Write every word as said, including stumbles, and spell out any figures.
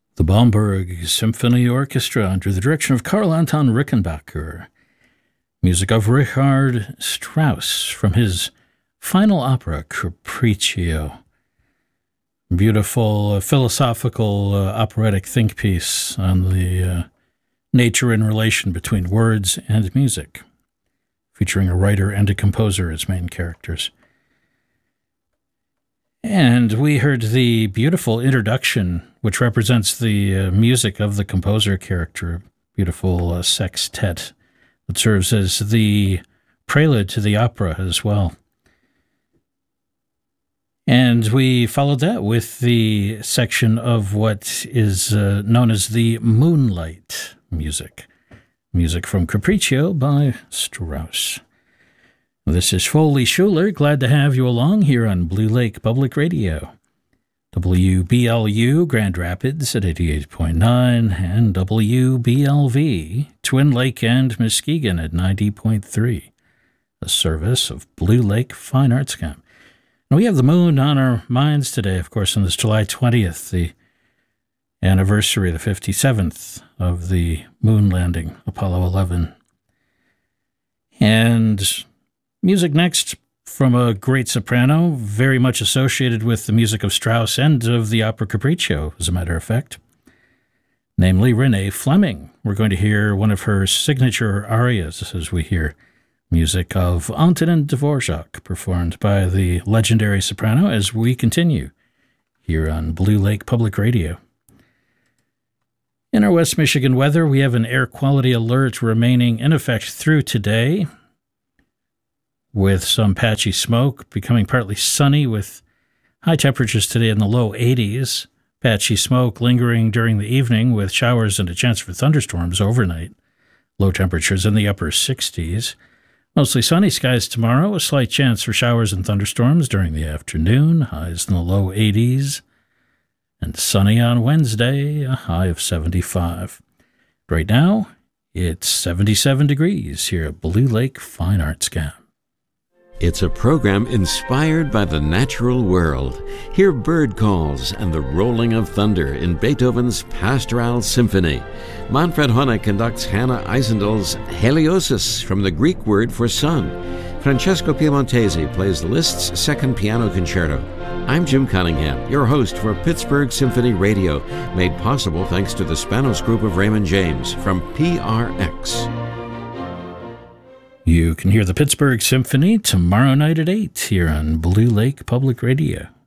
The Bamberg Symphony Orchestra, under the direction of Karl Anton Rickenbacker. Music of Richard Strauss from his final opera, Capriccio. Beautiful, uh, philosophical, uh, operatic think piece on the uh, nature and relation between words and music, featuring a writer and a composer as main characters. And we heard the beautiful introduction, which represents the uh, music of the composer character, beautiful uh, sextet that serves as the prelude to the opera as well. And we followed that with the section of what is uh, known as the Moonlight music. Music from Capriccio by Strauss. This is Foley Schuler. Glad to have you along here on Blue Lake Public Radio. W B L U Grand Rapids at eighty-eight point nine and W B L V Twin Lake and Muskegon at ninety point three. A service of Blue Lake Fine Arts Camp. And we have the moon on our minds today, of course, on this July twentieth, the anniversary, the fifty-seventh of the moon landing, Apollo eleven. And music next from a great soprano, very much associated with the music of Strauss and of the opera Capriccio, as a matter of fact, namely Renee Fleming. We're going to hear one of her signature arias as we hear music of Antonin Dvorak, performed by the legendary soprano, as we continue here on Blue Lake Public Radio. In our West Michigan weather, we have an air quality alert remaining in effect through today, with some patchy smoke, becoming partly sunny with high temperatures today in the low eighties. Patchy smoke lingering during the evening with showers and a chance for thunderstorms overnight. Low temperatures in the upper sixties. Mostly sunny skies tomorrow, a slight chance for showers and thunderstorms during the afternoon, highs in the low eighties. And sunny on Wednesday, a high of seventy-five. Right now, it's seventy-seven degrees here at Blue Lake Fine Arts Camp. It's a program inspired by the natural world. Hear bird calls and the rolling of thunder in Beethoven's Pastoral Symphony. Manfred Honeck conducts Hannah Eisendel's Heliosis from the Greek word for sun. Francesco Piemontesi plays Liszt's Second Piano Concerto. I'm Jim Cunningham, your host for Pittsburgh Symphony Radio, made possible thanks to the Spanos Group of Raymond James from P R X. You can hear the Pittsburgh Symphony tomorrow night at eight here on Blue Lake Public Radio.